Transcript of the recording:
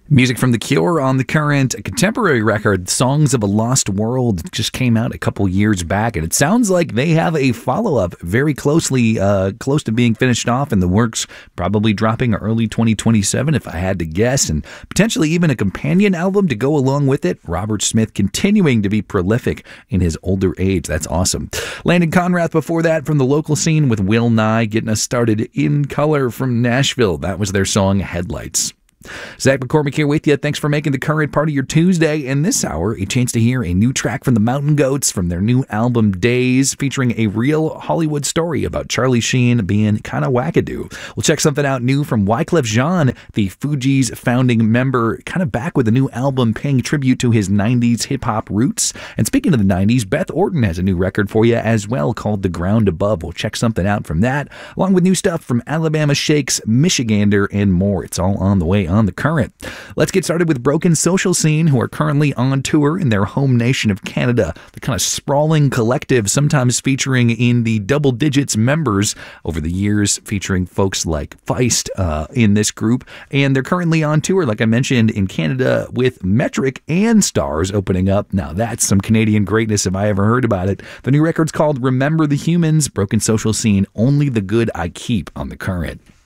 Music from The Cure on The Current, a contemporary record, Songs of a Lost World, just came out a couple years back, and it sounds like they have a follow-up very close to being finished off in the works, probably dropping early 2027 if I had to guess, and potentially even a companion album to go along with it. Robert Smith continuing to be prolific in his older age. That's awesome. Landon Conrath before that from the local scene with Will Nye, getting us started in color from Nashville. That was their song Headlights. Zach McCormick here with you. Thanks for making The Current part of your Tuesday. In this hour, a chance to hear a new track from the Mountain Goats from their new album Days, featuring a real Hollywood story about Charlie Sheen being kind of wackadoo. We'll check something out new from Wyclef Jean, the Fugees founding member, kind of back with a new album paying tribute to his 90s hip-hop roots. And speaking of the 90s, Beth Orton has a new record for you as well called The Ground Above. We'll check something out from that, along with new stuff from Alabama Shakes, Michigander, and more. It's all on the way on The Current. Let's get started with Broken Social Scene, who are currently on tour in their home nation of Canada. The kind of sprawling collective, sometimes featuring in the double digits members over the years, featuring folks like Feist in this group. And they're currently on tour, like I mentioned, in Canada with Metric and Stars opening up. Now that's some Canadian greatness if I ever heard about it. The new record's called Remember the Humans. Broken Social Scene, Only the Good I Keep on The Current.